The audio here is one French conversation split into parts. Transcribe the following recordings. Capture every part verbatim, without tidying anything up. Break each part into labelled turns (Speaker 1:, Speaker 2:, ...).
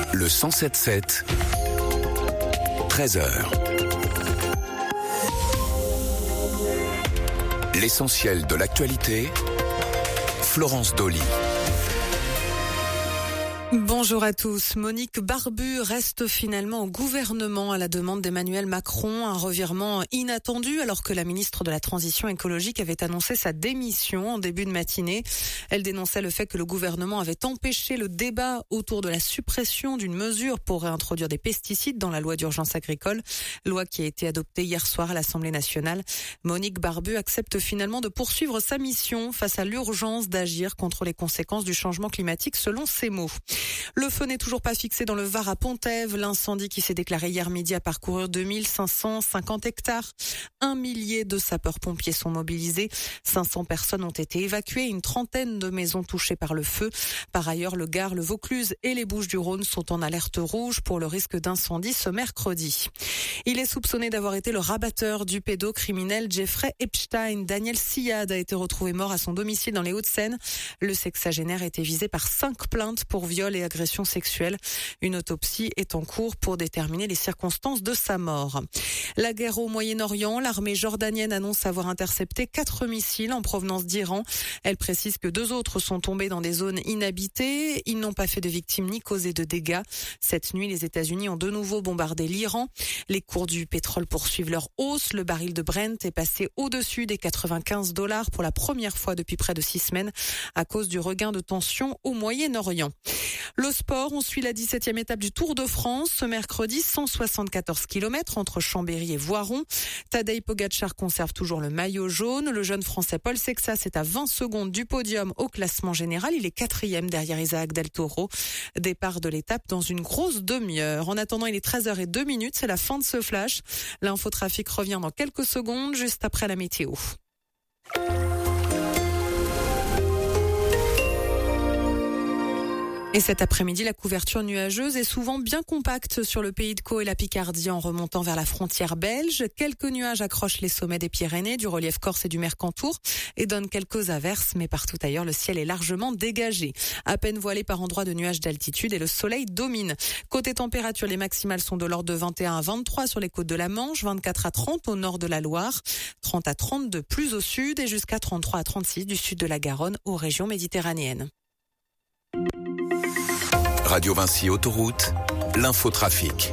Speaker 1: Le cent sept sept, treize heures. L'essentiel de l'actualité, Florence Dolly.
Speaker 2: Bonjour à tous. Monique Barbu reste finalement au gouvernement à la demande d'Emmanuel Macron. Un revirement inattendu alors que la ministre de la Transition écologique avait annoncé sa démission en début de matinée. Elle dénonçait le fait que le gouvernement avait empêché le débat autour de la suppression d'une mesure pour réintroduire des pesticides dans la loi d'urgence agricole, loi qui a été adoptée hier soir à l'Assemblée nationale. Monique Barbu accepte finalement de poursuivre sa mission face à l'urgence d'agir contre les conséquences du changement climatique selon ses mots. Le feu n'est toujours pas fixé dans le Var à Pontève. L'incendie qui s'est déclaré hier midi a parcouru deux mille cinq cent cinquante hectares. Un millier de sapeurs-pompiers sont mobilisés. cinq cents personnes ont été évacuées. Une trentaine de maisons touchées par le feu. Par ailleurs, le Gard, le Vaucluse et les Bouches-du-Rhône sont en alerte rouge pour le risque d'incendie ce mercredi. Il est soupçonné d'avoir été le rabatteur du pédocriminel Jeffrey Epstein. Daniel Sillade a été retrouvé mort à son domicile dans les Hauts-de-Seine. Le sexagénaire a été visé par cinq plaintes pour viol et agression sexuelle. Une autopsie est en cours pour déterminer les circonstances de sa mort. La guerre au Moyen-Orient, l'armée jordanienne annonce avoir intercepté quatre missiles en provenance d'Iran. Elle précise que deux autres sont tombés dans des zones inhabitées. Ils n'ont pas fait de victimes ni causé de dégâts. Cette nuit, les États-Unis ont de nouveau bombardé l'Iran. Les cours du pétrole poursuivent leur hausse. Le baril de Brent est passé au-dessus des quatre-vingt-quinze dollars pour la première fois depuis près de six semaines à cause du regain de tension au Moyen-Orient. Le sport, on suit la dix-septième étape du Tour de France. Ce mercredi, cent soixante-quatorze kilomètres entre Chambéry et Voiron. Tadej Pogacar conserve toujours le maillot jaune. Le jeune français Paul Sexas est à vingt secondes du podium au classement général. Il est quatrième derrière Isaac Del Toro. Départ de l'étape dans une grosse demi-heure. En attendant, il est treize heures zéro deux. C'est la fin de ce flash. L'infotrafic revient dans quelques secondes, juste après la météo. Et cet après-midi, la couverture nuageuse est souvent bien compacte sur le Pays de Caux et la Picardie en remontant vers la frontière belge. Quelques nuages accrochent les sommets des Pyrénées, du relief corse et du Mercantour et donnent quelques averses, mais partout ailleurs, le ciel est largement dégagé. À peine voilé par endroits de nuages d'altitude et le soleil domine. Côté température, les maximales sont de l'ordre de vingt et un à vingt-trois sur les côtes de la Manche, vingt-quatre à trente au nord de la Loire, trente à trente-deux plus au sud et jusqu'à trente-trois à trente-six du sud de la Garonne aux régions méditerranéennes.
Speaker 1: Radio Vinci Autoroute, l'infotrafic.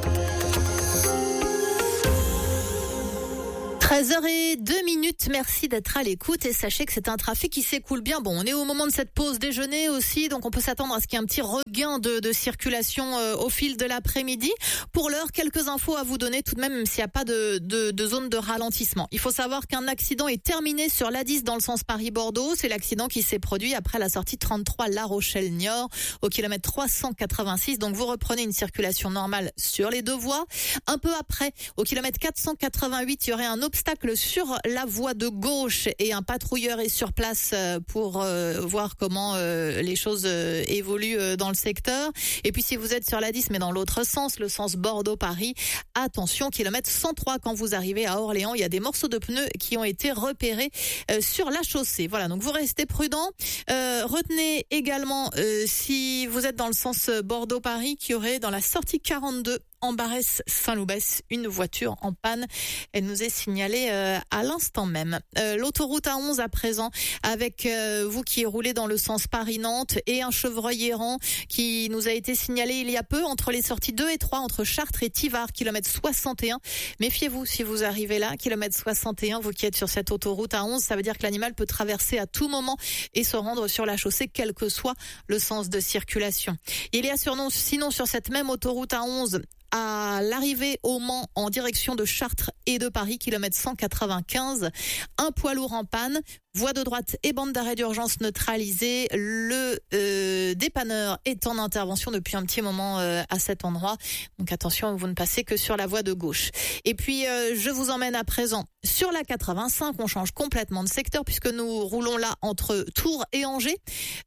Speaker 3: treize heures zéro deux, merci d'être à l'écoute et sachez que c'est un trafic qui s'écoule bien. Bon, on est au moment de cette pause déjeuner aussi, donc on peut s'attendre à ce qu'il y ait un petit regain de, de circulation euh, au fil de l'après-midi. Pour l'heure, quelques infos à vous donner tout de même, même s'il n'y a pas de, de, de zone de ralentissement. Il faut savoir qu'un accident est terminé sur l'A dix dans le sens Paris-Bordeaux. C'est l'accident qui s'est produit après la sortie trente-trois La Rochelle-Niort au kilomètre trois cent quatre-vingt-six. Donc vous reprenez une circulation normale sur les deux voies. Un peu après, au kilomètre quatre cent quatre-vingt-huit, il y aurait un obstacle sur la voie de gauche et un patrouilleur est sur place pour euh, voir comment euh, les choses euh, évoluent euh, dans le secteur. Et puis si vous êtes sur la dix mais dans l'autre sens, le sens Bordeaux-Paris, attention, kilomètre cent trois quand vous arrivez à Orléans, il y a des morceaux de pneus qui ont été repérés euh, sur la chaussée. Voilà, donc vous restez prudents. Euh, retenez également euh, si vous êtes dans le sens Bordeaux-Paris qu'il y aurait dans la sortie quarante-deux en Barès-Saint-Loubès, une voiture en panne. Elle nous est signalée euh, à l'instant même. Euh, l'autoroute A onze à présent, avec euh, vous qui roulez dans le sens Paris-Nantes et un chevreuil errant qui nous a été signalé il y a peu entre les sorties deux et trois, entre Chartres et Tivars, kilomètre soixante et un. Méfiez-vous si vous arrivez là, kilomètre soixante et un, vous qui êtes sur cette autoroute A onze, ça veut dire que l'animal peut traverser à tout moment et se rendre sur la chaussée, quel que soit le sens de circulation. Il y a sinon, sinon sur cette même autoroute A onze, à l'arrivée au Mans en direction de Chartres et de Paris, kilomètre cent quatre-vingt-quinze, un poids lourd en panne, voie de droite et bande d'arrêt d'urgence neutralisée. Le euh, dépanneur est en intervention depuis un petit moment euh, à cet endroit. Donc attention, vous ne passez que sur la voie de gauche. Et puis euh, je vous emmène à présent sur la quatre-vingt-cinq. On change complètement de secteur puisque nous roulons là entre Tours et Angers,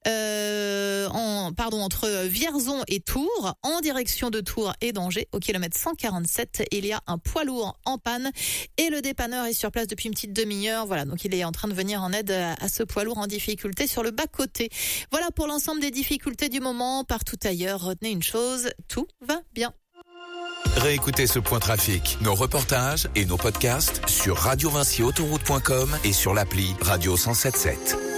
Speaker 3: euh, en, pardon, entre Vierzon et Tours, en direction de Tours et d'Angers. Au kilomètre cent quarante-sept, il y a un poids lourd en panne panne et le dépanneur est sur place depuis une petite demi-heure. Voilà, donc il est en train de venir en aide à, à ce poids lourd en difficulté sur le bas-côté. Voilà pour l'ensemble des difficultés du moment. Partout ailleurs, retenez une chose, tout va bien.
Speaker 1: Réécoutez ce point trafic, nos reportages et nos podcasts sur radio vinci autoroute point com et sur l'appli Radio cent sept sept.